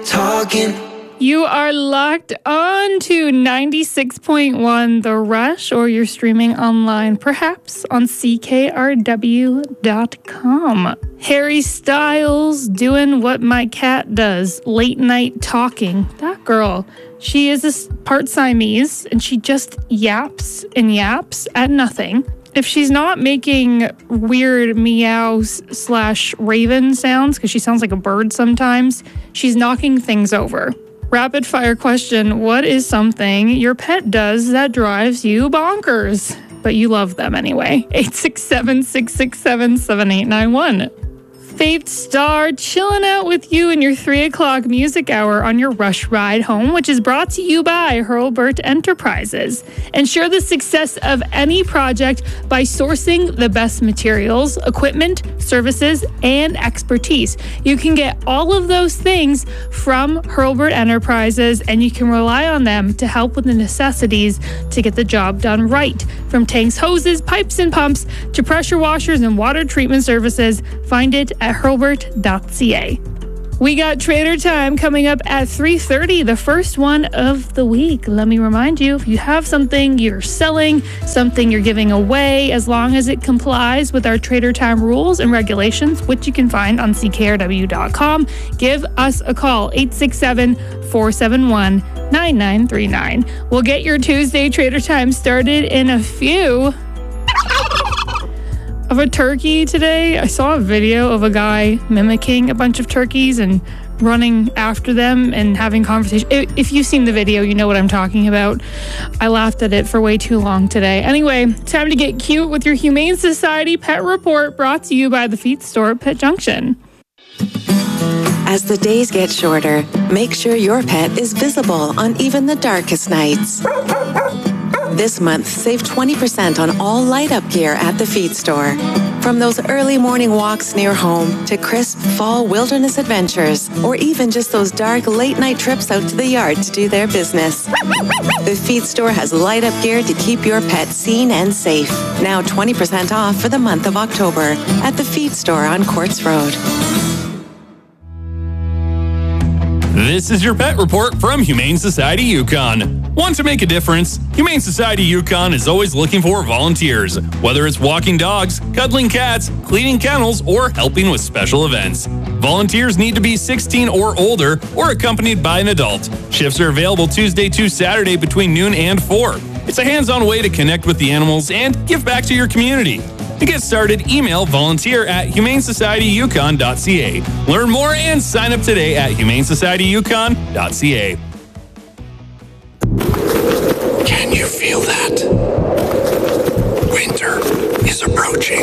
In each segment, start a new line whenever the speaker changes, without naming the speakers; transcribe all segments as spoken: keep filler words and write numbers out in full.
talking.
You are locked on to ninety-six point one The Rush, or you're streaming online, perhaps on C K R W dot com. Harry Styles doing what my cat does, late night talking. That girl, she is a part Siamese, and she just yaps and yaps at nothing. If she's not making weird meows slash raven sounds, because she sounds like a bird sometimes, she's knocking things over. Rapid fire question: what is something your pet does that drives you bonkers, but you love them anyway? eight six seven, six six seven, seven eight nine one. Faith Star chilling out with you in your three o'clock music hour on your Rush Ride Home, which is brought to you by Hurlburt Enterprises. Ensure the success of any project by sourcing the best materials, equipment, services, and expertise. You can get all of those things from Hurlburt Enterprises, and you can rely on them to help with the necessities to get the job done right. From tanks, hoses, pipes, and pumps to pressure washers and water treatment services, find it at hurlburt dot c a. We got Trader Time coming up at three thirty, the first one of the week. Let me remind you, if you have something you're selling, something you're giving away, as long as it complies with our Trader Time rules and regulations, which you can find on C K R W dot com, give us a call, eight six seven, four seven one, nine nine three nine. We'll get your Tuesday Trader Time started in a few. Of a turkey today. I saw a video of a guy mimicking a bunch of turkeys and running after them and having conversation. If you've seen the video, you know what I'm talking about. I laughed at it for way too long today. Anyway, time to get cute with your Humane Society Pet Report, brought to you by the Feet Store Pet Junction.
As the days get shorter, make sure your pet is visible on even the darkest nights. This month, save twenty percent on all light-up gear at the Feed Store. From those early morning walks near home to crisp fall wilderness adventures, or even just those dark late-night trips out to the yard to do their business. The Feed Store has light-up gear to keep your pet seen and safe. Now twenty percent off for the month of October at the Feed Store on Quartz Road.
This is your pet report from Humane Society Yukon. Want to make a difference? Humane Society Yukon is always looking for volunteers, whether it's walking dogs, cuddling cats, cleaning kennels, or helping with special events. Volunteers need to be sixteen or older or accompanied by an adult. Shifts are available Tuesday to Saturday between noon and four. It's a hands-on way to connect with the animals and give back to your community. To get started, email volunteer at humane society yukon dot c a. Learn more and sign up today at humane society yukon dot c a.
Can you feel that? Winter is approaching.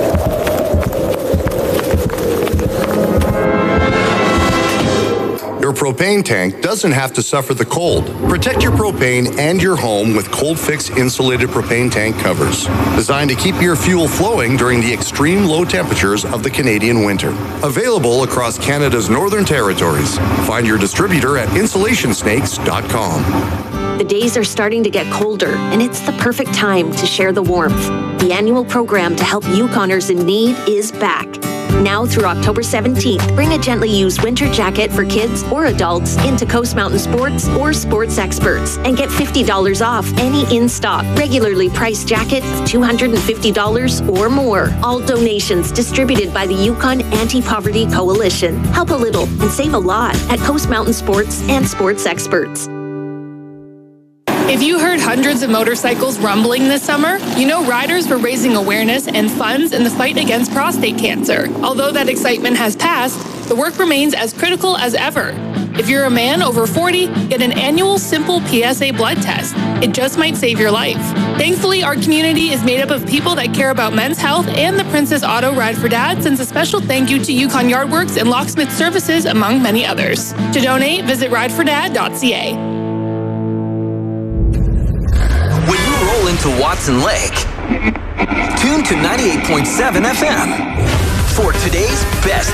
Your propane tank doesn't have to suffer the cold. Protect your propane and your home with Cold Fix insulated propane tank covers, designed to keep your fuel flowing during the extreme low temperatures of the Canadian winter. Available across Canada's northern territories. Find your distributor at insulation snakes dot com.
The days are starting to get colder, and it's the perfect time to share the warmth. The annual program to help Yukoners in need is back. Now through October seventeenth, bring a gently used winter jacket for kids or adults into Coast Mountain Sports or Sports Experts and get fifty dollars off any in-stock, regularly priced jacket of two hundred fifty dollars or more. All donations distributed by the Yukon Anti-Poverty Coalition. Help a little and save a lot at Coast Mountain Sports and Sports Experts.
If you heard hundreds of motorcycles rumbling this summer, you know riders were raising awareness and funds in the fight against prostate cancer. Although that excitement has passed, the work remains as critical as ever. If you're a man over forty, get an annual simple P S A blood test. It just might save your life. Thankfully, our community is made up of people that care about men's health, and the Princess Auto Ride for Dad sends a special thank you to Yukon Yardworks and Locksmith Services, among many others. To donate, visit ride for dad dot c a.
When you roll into Watson Lake, tune to ninety-eight point seven F M for today's best